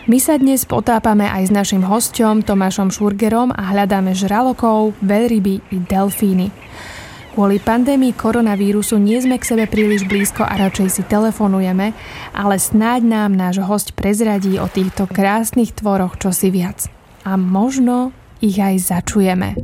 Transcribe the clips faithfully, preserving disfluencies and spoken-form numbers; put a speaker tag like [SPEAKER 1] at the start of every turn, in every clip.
[SPEAKER 1] My sa dnes potápame aj s našim hosťom Tomášom Šurgerom a hľadáme žralokov, veľryby i delfíny. Kvôli pandémii koronavírusu nie sme k sebe príliš blízko a radšej si telefonujeme, ale snáď nám náš hosť prezradí o týchto krásnych tvoroch čosi viac. A možno ich aj začujeme.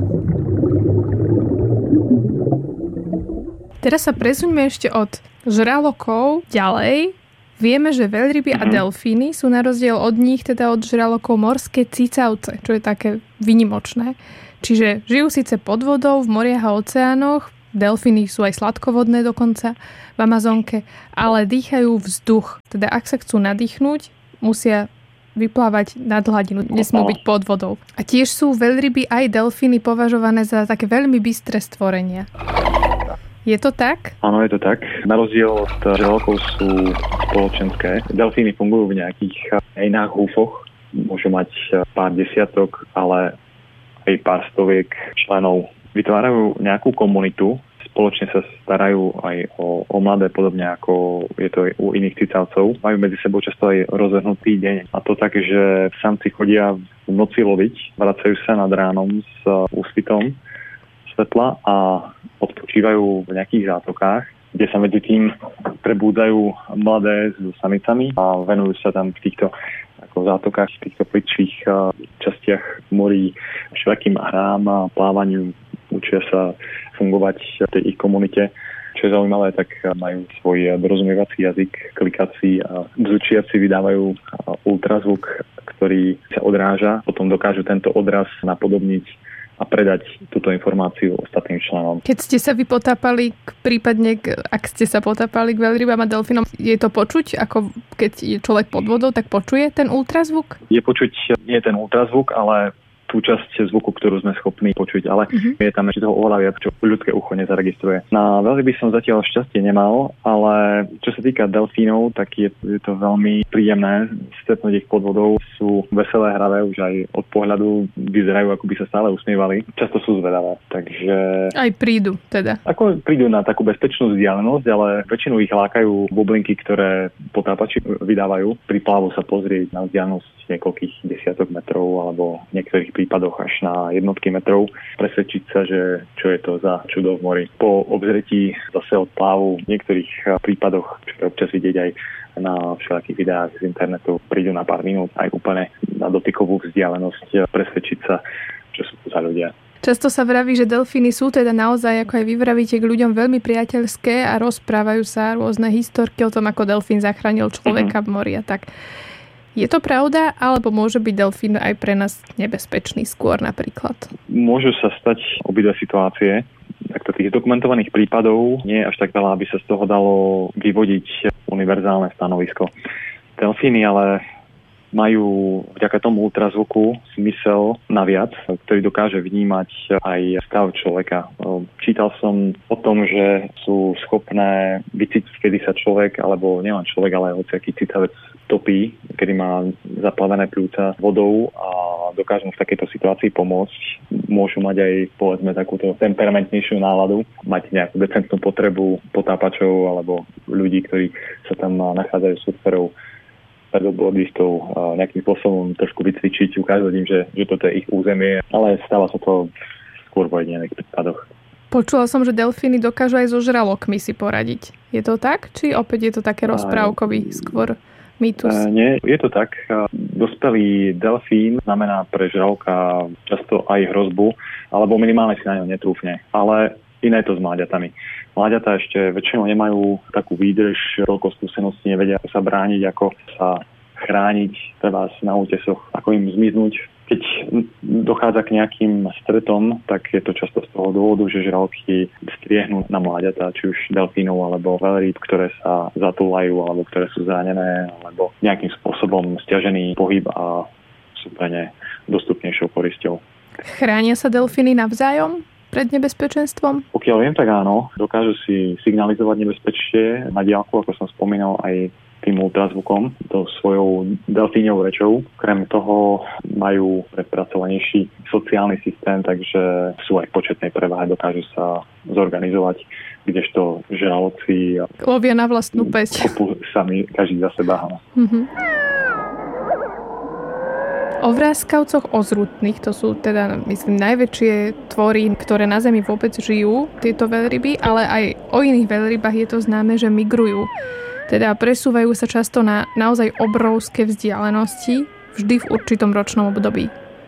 [SPEAKER 1] Teraz sa presuňme ešte od žralokov ďalej. Vieme, že veľryby a delfíny sú na rozdiel od nich, teda od žralokov, morské cicavce, čo je také výnimočné. Čiže žijú síce pod vodou, v moriach a oceánoch, delfíny sú aj sladkovodné dokonca v Amazonke, ale dýchajú vzduch. Teda ak sa chcú nadýchnúť, musia vyplávať nad hladinu, nesmú byť pod vodou. A tiež sú veľryby aj delfíny považované za také veľmi bystré stvorenia. Je to tak?
[SPEAKER 2] Áno, je to tak. Na rozdiel od žralokov sú spoločenské. Delfíny fungujú v nejakých iných húfoch. Môžu mať pár desiatok, ale aj pár stoviek členov. Vytvárajú nejakú komunitu. Spoločne sa starajú aj o, o mladé, podobne ako je to aj u iných cicavcov. Majú medzi sebou často aj rozvrhnutý deň. A to tak, že samci chodia v noci loviť, vracajú sa nad ránom s úsvitom svetla a odpočívajú v nejakých zátokách, kde sa medzi tým prebúdajú mladé s samicami a venujú sa tam v týchto ako zátokách, v týchto plitších častiach morí všelakým hrám a plávaniu. Učia sa fungovať v tej ich komunite. Čo je zaujímavé, tak majú svoj dorozumievací jazyk, klikací a bzučiaci vydávajú ultrazvuk, ktorý sa odráža. Potom dokážu tento odraz napodobniť a predať túto informáciu ostatným členom.
[SPEAKER 1] Keď ste sa vy potápali, prípadne ak ste sa potápali k veľrybám a delfínom, je to počuť, ako keď je človek pod vodou, tak počuje ten ultrazvuk?
[SPEAKER 2] Je počuť nie ten ultrazvuk, ale tú časť zvuku, ktorú sme schopní počuť, ale uh-huh. je tam ešte toho oveľa viac, čo ľudské ucho nezaregistruje. Na veľryby som zatiaľ šťastie nemal, ale čo sa týka delfínov, tak je, je to veľmi príjemné stretnúť ich pod vodou. Sú veselé, hravé, už aj od pohľadu vyzerajú, ako by sa stále usmievali. Často sú zvedavé, takže...
[SPEAKER 1] Aj prídu, teda.
[SPEAKER 2] Ako prídu na takú bezpečnú vzdialenosť, ale väčšinou ich lákajú bublinky, ktoré potápači vydávajú. Pri plávu sa pozrieť na vzdialenosť niekoľkých desiatok metrov alebo v niektorých prípadoch až na jednotky metrov, presvedčiť sa, že čo je to za čudo v mori. Po obzretí zase od plávu v niektorých prípadoch, čo je občas vidieť aj na všelakých videách z internetu, prídu na pár minút aj úplne na dotykovú vzdialenosť presvedčiť sa, čo sú to za ľudia.
[SPEAKER 1] Často sa vraví, že delfíny sú teda naozaj, ako aj vy vravíte, k ľuďom veľmi priateľské a rozprávajú sa rôzne historky o tom, ako delfín zachránil človeka mm-hmm. v mori a tak. Je to pravda, alebo môže byť delfín aj pre nás nebezpečný skôr napríklad?
[SPEAKER 2] Môžu sa stať obidve situácie. Takto tých dokumentovaných prípadov nie je až tak veľa, aby sa z toho dalo vyvodiť univerzálne stanovisko. Delfíny ale majú vďaka tomu ultrazvuku zmysel naviac, ktorý dokáže vnímať aj stav človeka. Čítal som o tom, že sú schopné vycítiť, kedy sa človek, alebo nielen človek, ale aj hociaký cicavec topí, kedy má zaplavené pľúca vodou a dokážu v takejto situácii pomôcť. Môžu mať aj, povedzme, takúto temperamentnejšiu náladu, mať nejakú decentnú potrebu potápačov alebo ľudí, ktorí sa tam nachádzajú surferov, pedalboardistov, nejakým spôsobom trošku vycvičiť, ukázať im, že, že toto je ich územie, ale stáva sa to skôr v ojedinelých prípadoch.
[SPEAKER 1] Počula som, že delfíny dokážu aj so žralokmi si poradiť. Je to tak? Či opäť je to také rozprávkový skôr mýtus?
[SPEAKER 2] E, nie, je to tak. Dospelý delfín znamená pre žraloka často aj hrozbu, alebo minimálne si na ňo netrúfne. Ale iné to s mláďatami. Mláďatá ešte väčšinou nemajú takú výdrž, toľko skúseností, nevedia ako sa brániť, ako sa chrániť, treba na útesoch, ako im zmiznúť. Keď dochádza k nejakým stretom, tak je to často z toho dôvodu, že žraloky striehnú na mláďatá, či už delfínov alebo veľrýb, ktoré sa zatúlajú alebo ktoré sú zranené, alebo nejakým spôsobom stiažený pohyb a sú pre ne dostupnejšou korisťou.
[SPEAKER 1] Chránia sa delfíny navzájom pred nebezpečenstvom?
[SPEAKER 2] Pokiaľ viem, tak áno. Dokážu si signalizovať nebezpečie na diaľku, ako som spomínal, aj tým ultrazvukom, to svojou delfíňovou rečou. Krem toho majú prepracovanejší sociálny systém, takže sú aj v početnej prevahe, dokážu sa zorganizovať, kdežto žraloci
[SPEAKER 1] lovia na vlastnú päť.
[SPEAKER 2] Kopú sami, každý za seba.
[SPEAKER 1] Mm-hmm. O vráskavcoch ozrutných, to sú teda, myslím, najväčšie tvory, ktoré na Zemi vôbec žijú, tieto veľryby, ale aj o iných veľrybách je to známe, že migrujú. Teda presúvajú sa často na naozaj obrovské vzdialenosti, vždy v určitom ročnom období.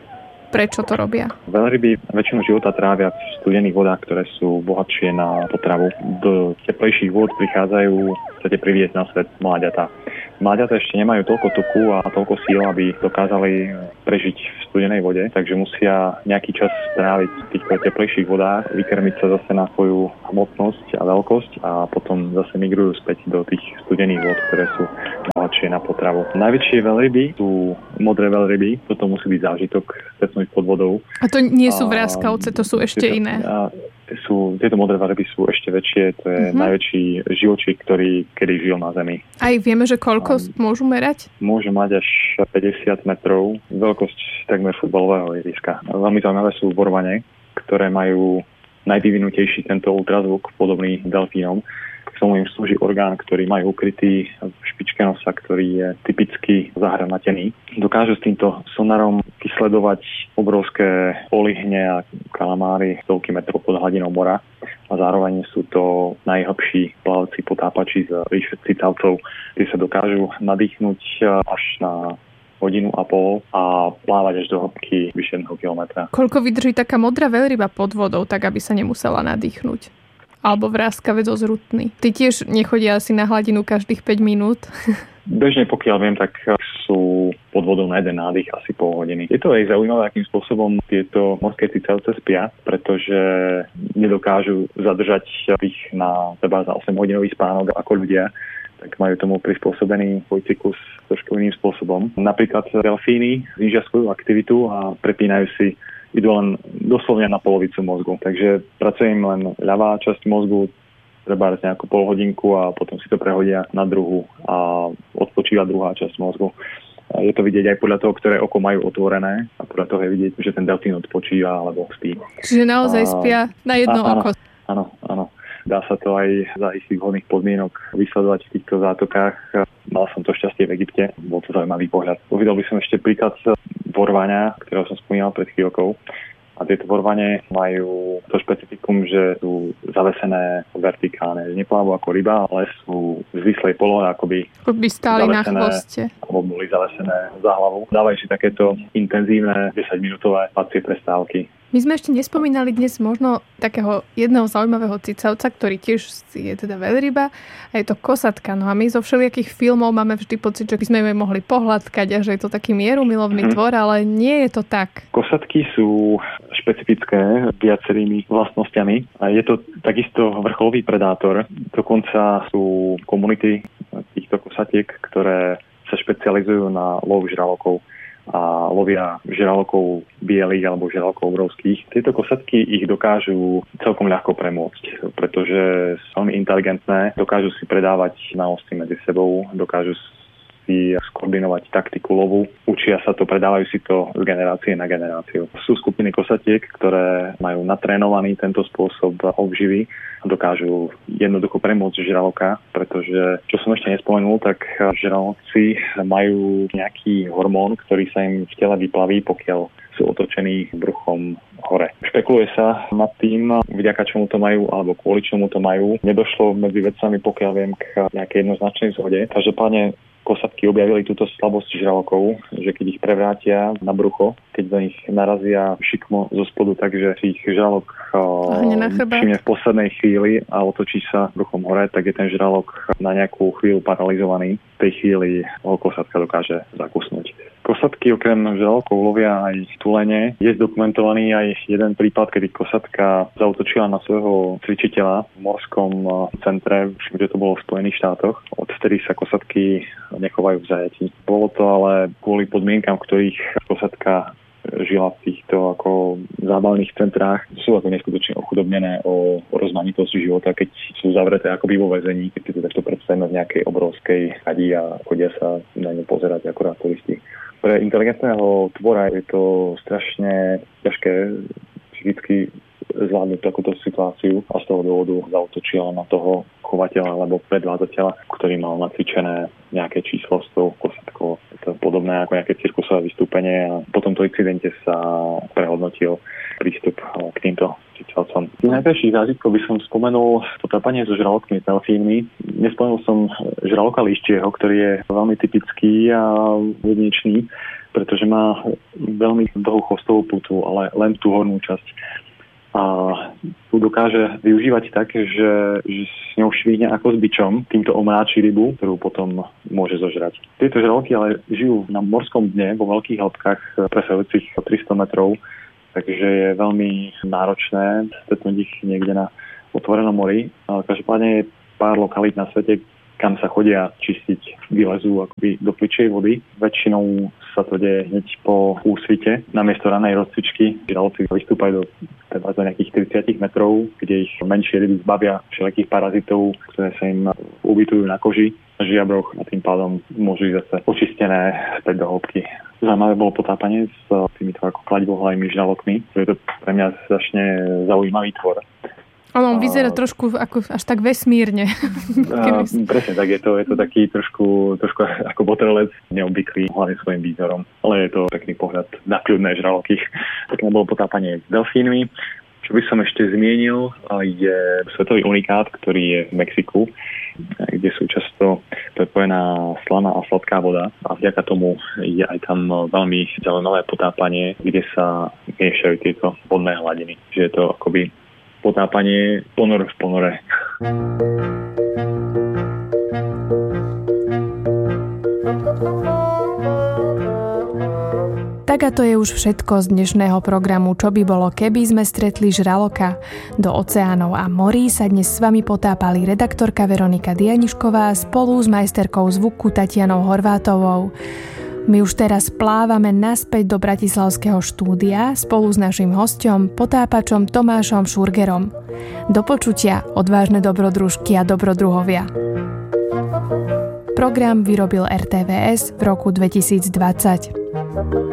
[SPEAKER 1] Prečo to robia?
[SPEAKER 2] Veľryby väčšinu života trávia v studených vodách, ktoré sú bohatšie na potravu. Do teplejších vôd prichádzajú chcete priviesť na svet mláďatá. Mláďatá ešte nemajú toľko tuku a toľko síl, aby dokázali prežiť v studenej vode, takže musia nejaký čas stráviť v týchto teplejších vodách, vykrmiť sa zase na svoju hmotnosť a veľkosť a potom zase migrujú späť do tých studených vod, ktoré sú bohatšie na potravu. Najväčšie veľryby sú modré veľryby, toto musí byť zážitok stretnúť pod vodou.
[SPEAKER 1] A to nie sú vráskavce, to sú ešte
[SPEAKER 2] tieto,
[SPEAKER 1] iné.
[SPEAKER 2] A sú, tieto modré veľryby sú ešte väčšie, to je uh-huh. najväčší živočík, ktorý kedy žil na Zemi.
[SPEAKER 1] Aj vieme, že koľko um, môžu merať?
[SPEAKER 2] Môžu mať až päťdesiat metrov, veľkosť takmer futbalového ihriska. Veľmi zaujímavé sú vorvane, ktoré majú najvyvinutejší tento ultrazvuk, podobný delfínom. K tomu im slúži orgán, ktorý majú ukrytý v špičke nosa, ktorý je typicky zahranatený. Dokážu s týmto sonarom vysledovať obrovské olihne a kalamáry stovky metrov pod hladinou mora a zároveň sú to najhlbší plavci potápači z ríše cicavcov, kde sa dokážu nadýchnuť až na hodinu a pol a plávať až do hĺbky vyše jedného kilometra.
[SPEAKER 1] Koľko vydrží taká modrá veľryba pod vodou, tak aby sa nemusela nadýchnuť? Alebo vráskavec ozrutný. Ty tiež nechodia asi na hladinu každých päť minút?
[SPEAKER 2] Bežne, pokiaľ viem, tak sú pod vodou na jeden nádych asi pol hodiny. Je to aj zaujímavé, akým spôsobom tieto morské cicavce spia, pretože nedokážu zadržať ich na seba za osem hodinový spánok ako ľudia, tak majú tomu prispôsobený svoj cyklus trošku iným spôsobom. Napríklad delfíny znížia svoju aktivitu a prepínajú si idú len doslovne na polovicu mozgu. Takže pracuje im len ľavá časť mozgu, treba nejakú pol hodinku a potom si to prehodia na druhú a odpočíva druhá časť mozgu. Je to vidieť aj podľa toho, ktoré oko majú otvorené a podľa toho je vidieť, že ten delfín odpočíva alebo spí.
[SPEAKER 1] Čiže naozaj a... spia na jedno
[SPEAKER 2] a,
[SPEAKER 1] oko.
[SPEAKER 2] Áno, áno. Dá sa to aj za istých vhodných podmienok vysledovať v týchto zátokách. Mal som to šťastie v Egypte, bol to zaujímavý pohľad. Uvidel by som ešte príklad vorvania, ktorého som spomínal pred chvíľkou. A tieto vorvane majú to špecifikum, že sú zavesené vertikálne. Neplávajú ako ryba, ale sú v zvislej polohe, ako by,
[SPEAKER 1] by stáli na chvoste.
[SPEAKER 2] Alebo boli zavesené za hlavu. Dávajú si takéto intenzívne desaťminútové spacie prestávky.
[SPEAKER 1] My sme ešte nespomínali dnes možno takého jedného zaujímavého cicavca, ktorý tiež je teda veľryba a je to kosatka. No a my zo všelijakých filmov máme vždy pocit, že by sme ju mohli pohľadkať a že je to taký mierumilovný mm-hmm. tvor, ale nie je to tak. Kosatky
[SPEAKER 2] sú špecifické viacerými vlastnosťami a je to takisto vrcholový predátor. Dokonca sú komunity týchto kosatiek, ktoré sa špecializujú na lov žralokov a lovia žralokov bielých alebo žralokov obrovských. Tieto kosatky ich dokážu celkom ľahko premôcť, pretože sú veľmi inteligentné, dokážu si predávať znalosti medzi sebou, dokážu si skoordinovať taktiku lovu, učia sa to, predávajú si to z generácie na generáciu. Sú skupiny kosatiek, ktoré majú natrénovaný tento spôsob obživy a dokážu jednoducho premôcť žraloka, pretože, čo som ešte nespomenul, tak žraloci majú nejaký hormón, ktorý sa im v tele vyplaví, pokiaľ sú otočení bruchom hore. Špekuluje sa nad tým, vďaka čomu to majú, alebo kvôli čomu to majú. Nedošlo medzi vedcami, pokiaľ viem, k nejakej jednoznačnej zhode. Každopádne kosatky objavili túto slabosť žralokov, že keď ich prevrátia na brucho, keď do nich narazia šikmo zo spodu, takže si ich žralok všimne v poslednej chvíli a otočí sa bruchom hore, tak je ten žralok na nejakú chvíľu paralizovaný. V tej chvíli ho kosatka dokáže zakusnúť. Kosatky okrem žralokov lovia aj tulene. Je zdokumentovaný aj jeden prípad, kedy kosatka zaútočila na svojho cvičiteľa v morskom centre, že to bolo v Spojených štátoch. Odvtedy sa kosatky nechovajú v zajatí. Bolo to ale kvôli podmienkam, v ktorých kosatka žila v týchto ako zábavných centrách. Sú ako neskutočne ochudobnené o, o rozmanitosť života, keď sú zavreté akoby vo väzení, keď si to takto predstavíme v nejakej obrovskej chadi a chodia sa na ňu pozerať akorát turisti. Pre inteligentného tvora je to strašne ťažké psychicky zvládnuť takúto situáciu a z toho dôvodu zaútočila na toho chovateľa alebo predvádzateľa, ktorý mal nacvičené nejaké číslo s tou kosatkou. Je to podobné podobné ako nejaké cirkusové vystúpenie a po tomto incidente sa prehodnotil prístup k týmto cicavcom. Z najväčších zážitkov by som spomenul potápanie so žralokmi, delfínmi. Nespomenul som žraloka lištieho, ktorý je veľmi typický a jedinečný, pretože má veľmi dlhú chvostovú putu, ale len tú hornú časť. A tu dokáže využívať tak, že, že s ňou švihne ako s bičom, týmto omráči rybu, ktorú potom môže zožrať. Tieto žraloky ale žijú na morskom dne, vo veľkých hĺbkach presahujúcich tristo metrov, takže je veľmi náročné stretnúť ich niekde na otvorenom mori. Ale každopádne je pár lokalít na svete, kam sa chodia čistiť, vylezú akoby do pličej vody. Väčšinou sa to deje hneď po úsvite. Namiesto ranej rozcvičky žraloci vystúpajú do, teda do nejakých tridsať metrov, kde ich menšie ryby zbavia všelijakých parazitov, ktoré sa im ubytujú na koži, na žiabroch a tým pádom môžu ísť zase očistené späť do hĺbky. Zaujímavé bolo potápanie s týmito ako kladivohlavými žralokmi. To je to pre mňa strašne zaujímavý tvor.
[SPEAKER 1] Ono vyzerá a... trošku ako, až tak vesmírne.
[SPEAKER 2] A, presne tak, je to, je to taký trošku, trošku ako botrelec, neobvyklý hlavne svojím výzorom. Ale je to pekný pohľad na kľudné žraloky. Také bolo potápanie s delfínmi. Čo by som ešte zmienil, je svetový unikát, ktorý je v Mexiku, kde sú často prepojená slaná a sladká voda. A vďaka tomu je aj tam veľmi zaujímavé potápanie, kde sa miešajú tieto vodné hladiny. Že je to akoby potápanie ponor v ponore.
[SPEAKER 1] Tak a to je už všetko z dnešného programu Čo by bolo, keby sme stretli žraloka. Do oceánov a morí sa dnes s vami potápali redaktorka Veronika Dianišková spolu s majsterkou zvuku Tatianou Horvátovou. My už teraz plávame naspäť do bratislavského štúdia spolu s naším hosťom, potápačom Tomášom Šurgerom. Do počutia, odvážne dobrodružky a dobrodruhovia. Program vyrobil er té vé es v roku dvetisícdvadsať.